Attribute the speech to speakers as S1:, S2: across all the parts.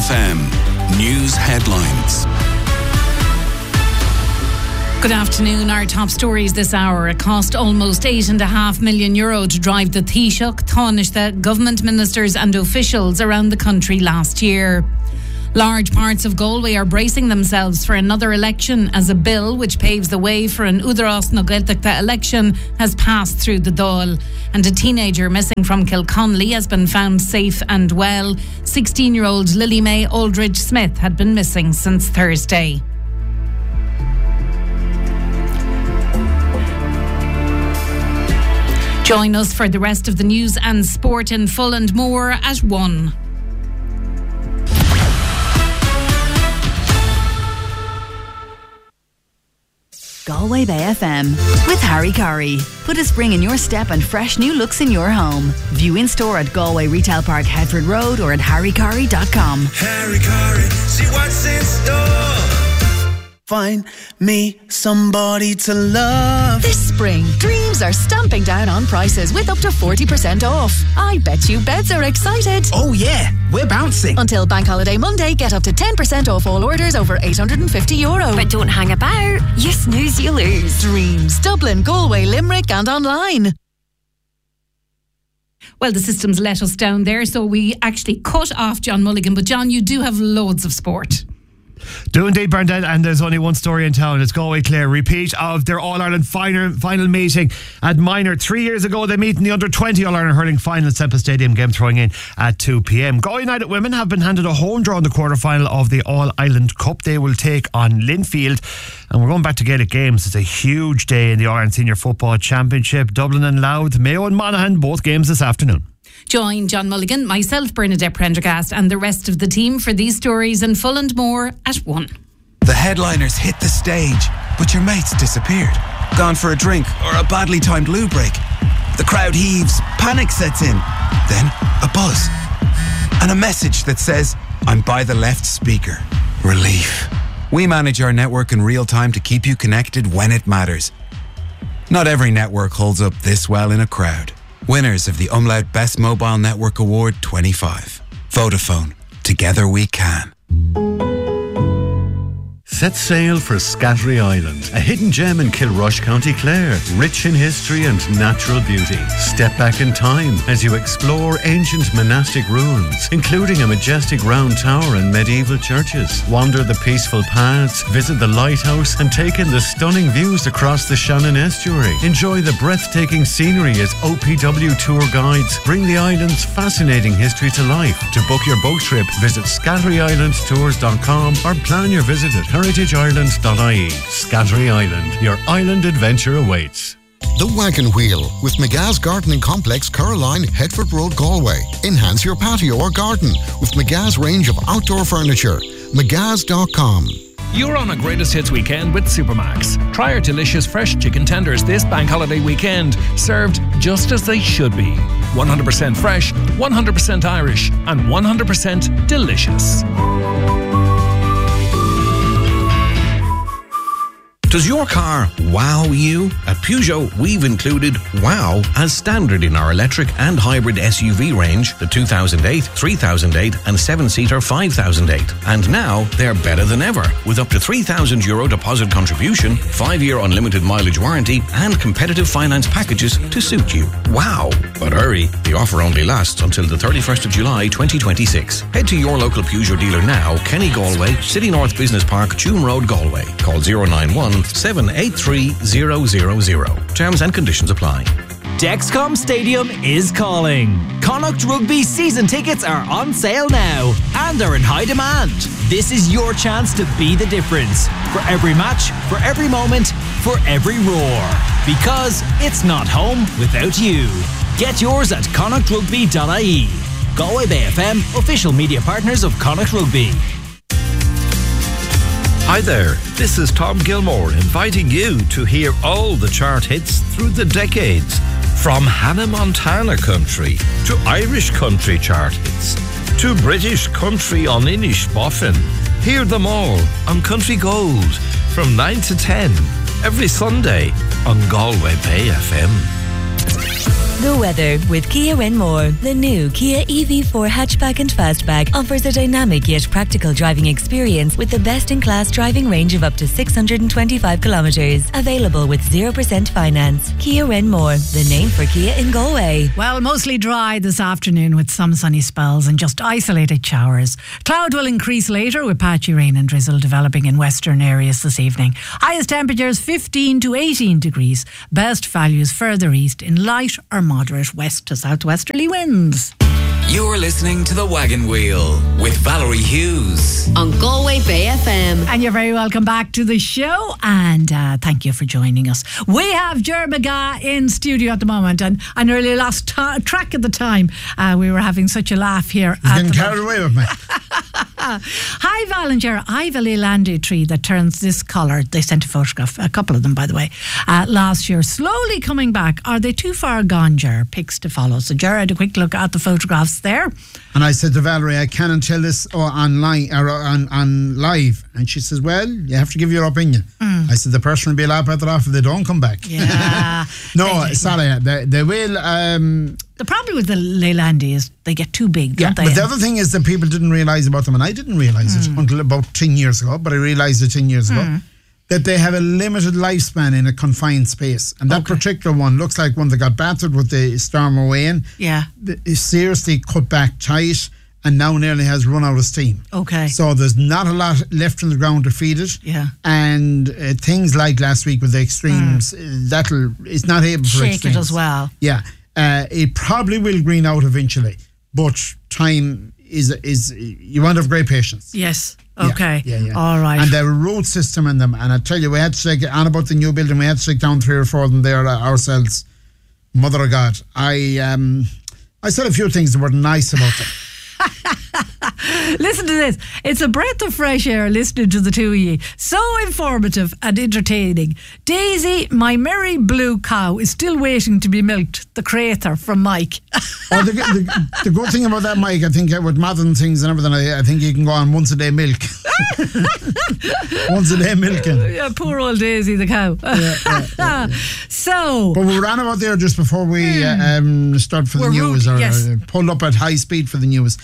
S1: FM News Headlines.
S2: Good afternoon. Our top stories this hour. It cost almost €8.5 million to drive the Taoiseach, Taoiseach, government ministers and officials around the country last year. Large parts of Galway are bracing themselves for another election as a bill which paves the way for an Údarás na Gaeltachta election has passed through the Dáil. And a teenager missing from Kilconnelly has been found safe and well. 16-year-old Lily May Aldridge Smith had been missing since Thursday. Join us for the rest of the news and sport in full and more at 1.
S3: Galway Bay FM with Harry Curry. Put a spring in your step and fresh new looks in your home. View in store at Galway Retail Park, Headford Road, or at harrycurry.com.
S4: Harry Curry, see what's in store. Find me somebody to love.
S3: This spring, Dreams are stamping down on prices with up to 40% off. I bet you beds are excited.
S4: Oh yeah, we're bouncing.
S3: Until Bank Holiday Monday, get up to 10% off all orders over €850.
S5: But don't hang about. You snooze, you lose.
S3: Dreams, Dublin, Galway, Limerick and online.
S2: Well, the systems let us down there, so we actually cut off John Mulligan. But John, you do have loads of sport.
S6: Do indeed, Bernadette, and there's only one story in town. It's Galway Clare. Repeat of their All-Ireland final meeting at Minor. 3 years ago, they meet in the Under-20 All-Ireland Hurling Final at Semple Stadium, game throwing in at 2 p.m. Galway United women have been handed a home draw in the quarter-final of the All-Ireland Cup. They will take on Linfield, and we're going back to Gaelic games. It's a huge day in the Ireland Senior Football Championship. Dublin and Louth, Mayo and Monaghan, both games this afternoon.
S2: Join John Mulligan, myself, Bernadette Prendergast, and the rest of the team for these stories in full and more at 1.
S1: The headliners hit the stage, but your mate's disappeared. Gone for a drink or a badly timed loo break. The crowd heaves, panic sets in. Then a buzz. And a message that says, "I'm by the left speaker." Relief. We manage our network in real time to keep you connected when it matters. Not every network holds up this well in a crowd. Winners of the Umlaut Best Mobile Network Award 25. Vodafone. Together we can.
S7: Set sail for Scattery Island, a hidden gem in Kilrush, County Clare, rich in history and natural beauty. Step back in time as you explore ancient monastic ruins, including a majestic round tower and medieval churches. Wander the peaceful paths, visit the lighthouse and take in the stunning views across the Shannon Estuary. Enjoy the breathtaking scenery as OPW tour guides bring the island's fascinating history to life. To book your boat trip, visit scatteryislandtours.com or plan your visit at heritageisland.ie. Scattery Island, your island adventure awaits.
S8: The Wagon Wheel with McGah's Gardening Complex, Caroline, Headford Road, Galway. Enhance your patio or garden with McGah's range of outdoor furniture. McGah's.com.
S9: You're on a Greatest Hits weekend with Supermax. Try our delicious fresh chicken tenders this bank holiday weekend, served just as they should be. 100% fresh, 100% Irish, and 100% delicious.
S10: Does your car wow you? At Peugeot, we've included wow as standard in our electric and hybrid SUV range, the 2008, 3008 and 7-seater 5008. And now they're better than ever, with up to €3,000 deposit contribution, 5-year unlimited mileage warranty and competitive finance packages to suit you. Wow! But hurry, the offer only lasts until the 31st of July 2026. Head to your local Peugeot dealer now, Kenny Galway, City North Business Park, Tuam Road, Galway. Call 091 783 000. Terms and conditions apply.
S11: Dexcom Stadium is calling. Connacht Rugby season tickets are on sale now and are in high demand. This is your chance to be the difference. For every match, for every moment, for every roar. Because it's not home without you. Get yours at connachtrugby.ie. Galway Bay FM, official media partners of Connacht Rugby.
S12: Hi there, this is Tom Gilmore inviting you to hear all the chart hits through the decades. From Hannah Montana country to Irish country chart hits to British country on Inish Boffin. Hear them all on Country Gold from 9 to 10 every Sunday on Galway Bay FM.
S13: The weather with Kia Renmore. The new Kia EV4 hatchback and fastback offers a dynamic yet practical driving experience with the best-in-class driving range of up to 625 kilometres. Available with 0% finance. Kia Renmore, the name for Kia in Galway.
S2: Well, mostly dry this afternoon with some sunny spells and just isolated showers. Cloud will increase later with patchy rain and drizzle developing in western areas this evening. Highest temperatures 15 to 18 degrees. Best values further east in light or moderate west to southwesterly winds.
S14: You're listening to The Wagon Wheel with Valerie Hughes
S2: on Galway Bay FM. And you're very welcome back to the show, and thank you for joining us. We have Ger McGath in studio at the moment, and I nearly lost track of the time. We were having such a laugh here.
S15: He's getting carried away with me.
S2: Hi, Val and Ger. I have a Leylandii tree that turns this colour. They sent a photograph, a couple of them, by the way, last year. Slowly coming back. Are they too far gone, Ger? Pics to follow. So Ger had a quick look at the photographs there.
S15: And I said to Valerie, I cannot tell this online or on live. And she says, well, you have to give your opinion. I said, the person will be a lot better off if they don't come back.
S2: Yeah.
S15: No, sorry, they will.
S2: The problem with the Leylandii is they get too big, don't they?
S15: But the other thing is that people didn't realise about them, and I didn't realise it until about 10 years ago, but I realised it 10 years ago, that they have a limited lifespan in a confined space. And that particular one looks like one that got battered with the storm Owain.
S2: Yeah.
S15: It's seriously cut back tight and now nearly has run out of steam.
S2: Okay.
S15: So there's not a lot left in the ground to feed it.
S2: Yeah.
S15: And things like last week with the extremes, it's not able for extremes.
S2: Shake it as well.
S15: Yeah. It probably will green out eventually, but time is you want to have great patience.
S2: Yes. Okay.
S15: Yeah.
S2: All right.
S15: And the root system in them, and I tell you, we had to take on about the new building. We had to take down 3 or 4 of them there ourselves. Mother of God, I said a few things that were nice about them.
S2: Listen to this. It's a breath of fresh air listening to the two of you. So informative and entertaining. Daisy, my merry blue cow, is still waiting to be milked. The crater from Mike.
S15: The good thing about that, Mike, I think with modern things and everything, I think you can go on once a day milk. Once a day milking.
S2: Yeah, poor old Daisy the cow.
S15: Yeah.
S2: So,
S15: but we ran about there just before we start for the news, pulled up at high speed for the news.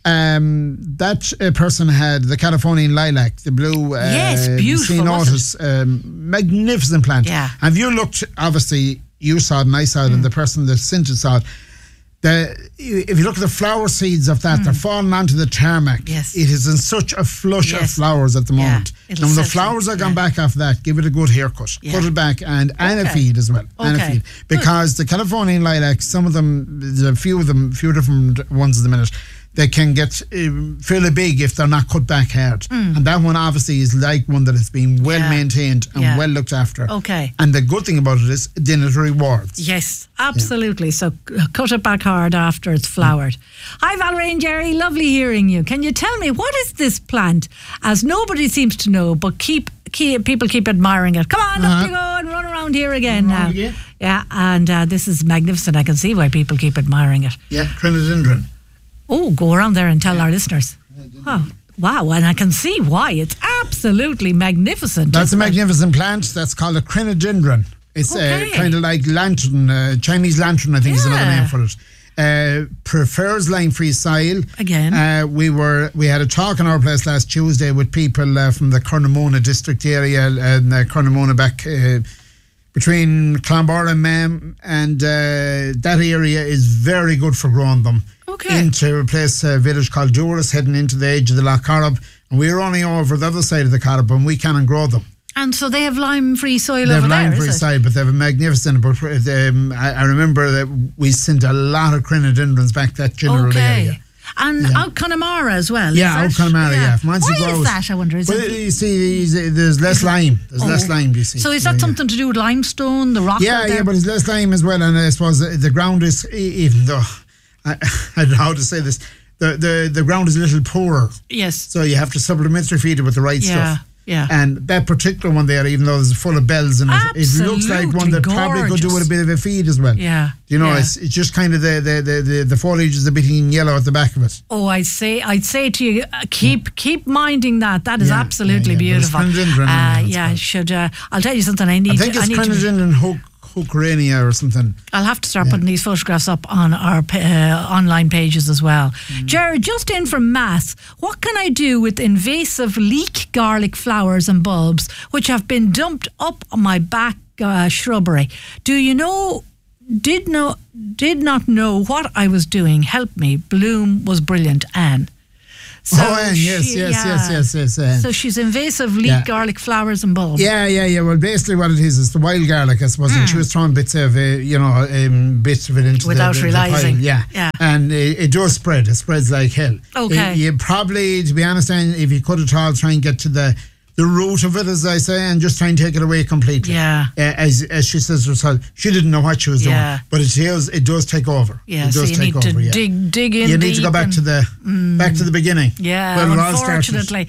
S15: That person had the Californian lilac, the blue
S2: beautiful
S15: Ceanothus, magnificent plant.
S2: Yeah.
S15: Have you looked, obviously you saw it and I saw it and the person that sent it saw it. If you look at the flower seeds of that, they're falling onto the tarmac.
S2: Yes.
S15: It is in such a flush of flowers at the moment. Now when the flowers are gone back after that, give it a good haircut. Cut it back and a feed as well. And a feed. Because the Californian lilac, some of them, there's a few different ones at the minute, they can get fairly big if they're not cut back hard. And that one obviously is like one that has been well maintained and well looked after.
S2: Okay.
S15: And the good thing about it is then it rewards.
S2: Yes, absolutely. So cut it back hard after it's flowered. Hi Valerie and Jerry, lovely hearing you. Can you tell me what is this plant? As nobody seems to know, but people keep admiring it. Come on, up you go and run around here again now. Yeah, and this is magnificent. I can see why people keep admiring it.
S15: Yeah, Crenadendron.
S2: Oh, go around there and tell our listeners. Oh, wow, and I can see why. It's absolutely magnificent.
S15: That's a magnificent plant. That's called a Crenadendron. It's kind of like lantern, Chinese lantern, I think is another name for it. Prefers lime-free soil.
S2: Again.
S15: We had a talk in our place last Tuesday with people from the Curnamona district area and Curnamona back between Clonborough and Mam, and that area is very good for growing them. Into a place, a village called Duras, heading into the edge of the Lough Corrib, and we're only over the other side of the Corrib, and we can't grow them.
S2: And so they have lime-free soil
S15: over there,
S2: They have
S15: lime-free soil, but they have a magnificent. But I remember that we sent a lot of Crenadendrons back that general area.
S2: And out Connemara as well.
S15: Yeah, out Connemara,
S2: Why is that, I wonder?
S15: You see, there's less lime. There's less lime, you see.
S2: So is that something to do with limestone, the rock?
S15: Yeah, but it's less lime as well. And I suppose the ground is, even though, I don't know how to say this, the ground is a little poorer.
S2: Yes.
S15: So you have to supplementary feed it with the right stuff.
S2: Yeah.
S15: And that particular one there, even though it's full of bells in it, it looks like one that probably could do with a bit of a feed as well.
S2: Yeah.
S15: You know, it's just kind of the foliage is a bit in yellow at the back of it.
S2: Oh, I'd say to you, keep minding that. That is absolutely beautiful.
S15: Should
S2: I'll tell you something. I think
S15: it's Crenadendron Ukraine or something.
S16: I'll have to start putting these photographs up on our online pages as well. Jared, just in from Mass, what can I do with invasive leek garlic flowers and bulbs which have been dumped up on my back shrubbery? Do you know? Did not know what I was doing. Help me. Bloom was brilliant, Anne. So
S15: Anne, yes.
S16: So she's invasive leek garlic flowers and bulbs.
S15: Yeah. Well, basically what it is the wild garlic, I suppose, and she was throwing bits of it into
S16: without realising.
S15: The pile. And it does spread. It spreads like hell.
S16: Okay.
S15: You probably, to be honest, Anne, if you could at all, try and get to the root of it, as I say, and just try and take it away completely.
S16: Yeah.
S15: As she says herself, she didn't know what she was doing, but it does take over.
S16: Yeah.
S15: It does
S16: so you need to dig in.
S15: You need to go back to the beginning.
S16: Yeah. Unfortunately.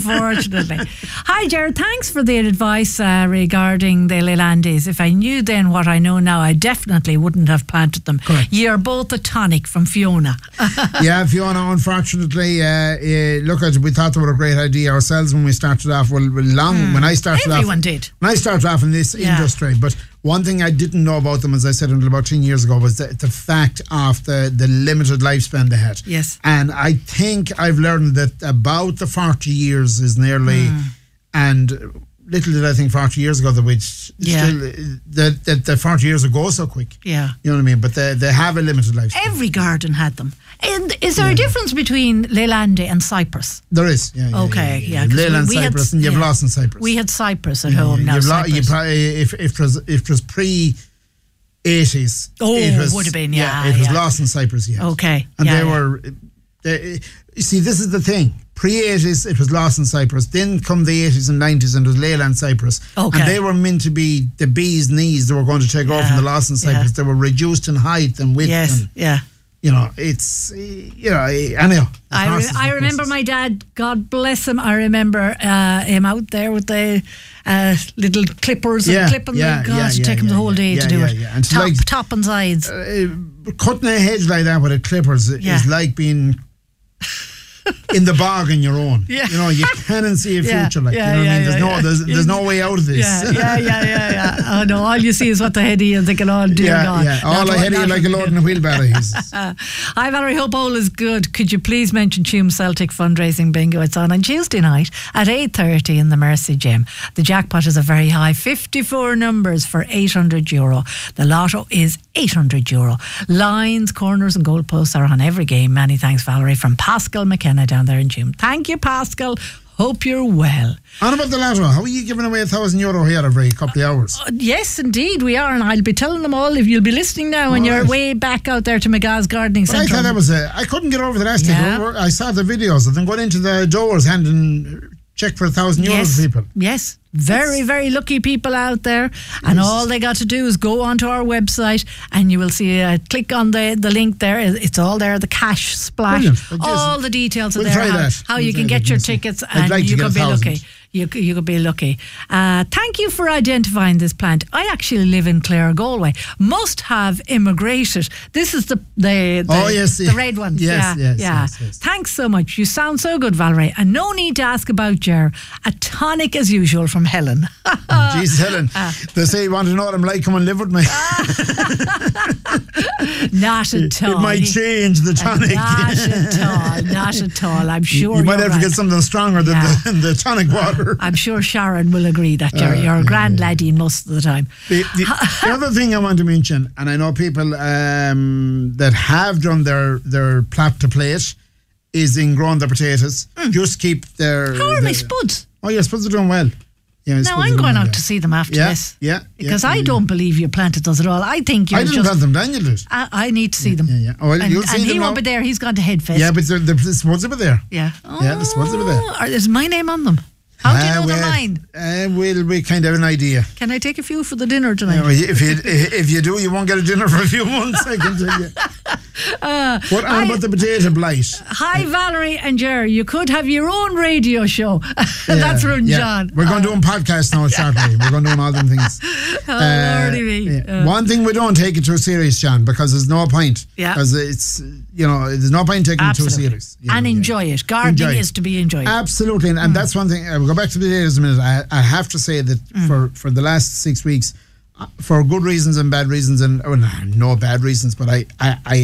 S16: Hi, Jared. Thanks for the advice regarding the Leylandis. If I knew then what I know now, I definitely wouldn't have planted them.
S15: Correct.
S16: You're both a tonic from Fiona.
S15: Yeah, Fiona. Unfortunately, we thought they were a great idea ourselves when we started off. When I started
S16: Everyone did.
S15: When I started off in this industry, but one thing I didn't know about them, as I said, until about 10 years ago, was the fact of the limited lifespan they had.
S16: Yes.
S15: And I think I've learned that about the 40 years is nearly, and little did I think 40 years ago that the 40 years ago so quick.
S16: Yeah.
S15: You know what I mean? But they have a limited lifespan.
S16: Every garden had them. And is there a difference between Leylandi and cypress?
S15: There is.
S16: Okay.
S15: Leyland cypress and you've Lawson cypress.
S16: We had cypress at home now.
S15: You probably, if it was pre-80s.
S16: It would have been,
S15: it was Lawson cypress, yes.
S16: Okay.
S15: And they were, you see, this is the thing. Pre-80s, it was Lawson cypress. Then come the 80s and 90s and it was Leyland cypress.
S16: Okay.
S15: And they were meant to be the bee's knees that were going to take off from the Lawson cypress. They were reduced in height and width.
S16: Yes,
S15: it's, anyhow.
S16: I remember my dad, God bless him, I remember him out there with the little clippers and clipping them. God, it took him the whole day to do it.
S15: And
S16: top and sides.
S15: Cutting a hedge like that with a clippers is like being in the bog on your own.
S16: Yeah.
S15: You can't see a future. There's no way out of this.
S16: Oh no, all you see is what the head is thinking, oh dear God.
S15: All I head is like a load in a wheelbarrow.
S16: Hi Valerie, hope all is good. Could you please mention Tuam Celtic fundraising bingo? It's on Tuesday night at 8:30 in the Mercy Gym. The jackpot is a very high 54 numbers for €800. The lotto is €800. Lines, corners and goalposts are on every game. Many thanks, Valerie, from Pascal McKenna down there in Tuam. Thank you, Pascal. Hope you're well.
S15: And about the lotto, how are you giving away €1,000 here every couple of hours?
S16: Yes, indeed, we are, and I'll be telling them all if you'll be listening now on your way back out there to McGah's Gardening Centre.
S15: I thought that was I couldn't get over the last day. I saw the videos of them going into the doors handing check for €1,000 to people.
S16: Yes. Very, very lucky people out there. And all they got to do is go onto our website and you will see click on the link there. It's all there, the cash splash. All the details are there. How you can get your tickets and you could be lucky. You could be lucky. Thank you for identifying this plant. I actually live in Clare, Galway. Must have immigrated. This is the red one.
S15: Yes.
S16: Thanks so much. You sound so good, Valerie. And no need to ask about Ger. A tonic as usual from Helen.
S15: Jesus, Helen. They say you want to know what I'm like, come and live with me.
S16: Not at all.
S15: It might change the tonic.
S16: Not at all. I'm sure
S15: you might have to get something stronger than the tonic water.
S16: I'm sure Sharon will agree that you're a grand laddie most of the time.
S15: The other thing I want to mention, and I know people that have done their plot to plate, is in growing their potatoes. Just keep their...
S16: How are my spuds?
S15: Oh, your spuds are doing well. Yeah,
S16: now I'm going out to see them after this. Because I don't believe you planted those at all. I think
S15: I didn't plant them, Daniel did.
S16: I need to see them.
S15: Yeah. Oh, well, you'll see them
S16: he won't be there. He's gone to Headfest.
S15: Yeah, but the spuds are there.
S16: Yeah.
S15: The spuds are there.
S16: Is my name on them? How do you know they're mine?
S15: We kind of have an idea.
S16: Can I take a few for the dinner tonight?
S15: If you do, you won't get a dinner for a few months, I can tell you. What about the potato blight?
S16: Hi, Valerie and Jerry. You could have your own radio show. That's from John.
S15: We're going to do a podcast now shortly. We're going to do all them things.
S16: Lordy me.
S15: One thing, we don't take it too serious, John, because there's no point.
S16: Yeah.
S15: Because it's, there's no point taking it too serious.
S16: And enjoy it. Gardening is to be enjoyed.
S15: Absolutely. And that's one thing. We'll go back to the potatoes in a minute. I have to say that for the last 6 weeks, for good reasons and bad reasons, and no bad reasons, but I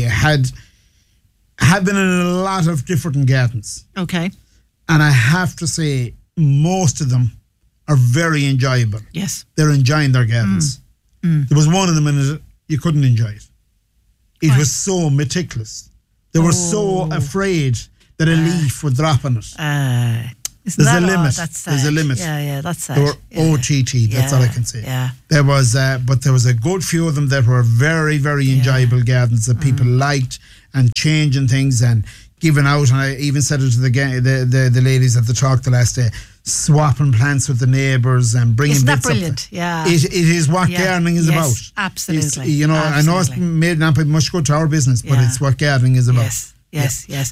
S15: have been in a lot of different gardens.
S16: Okay.
S15: And I have to say, most of them are very enjoyable.
S16: Yes.
S15: They're enjoying their gardens. There was one of them in it, you couldn't enjoy it. It was so meticulous. They were so afraid that a leaf would drop on it. There's a limit. There's a limit.
S16: Yeah, that's sad.
S15: They were OTT, that's all I can say.
S16: Yeah.
S15: There was, but there was a good few of them that were very, very enjoyable gardens that people liked, and changing things and giving out. And I even said it to the ladies at the talk the last day, swapping plants with the neighbours and bringing
S16: Isn't that
S15: bits
S16: brilliant?
S15: up.
S16: Yeah.
S15: It is what gardening is about.
S16: Absolutely.
S15: It's, I know it's made not much good to our business, but it's what gardening is about.
S16: Yes.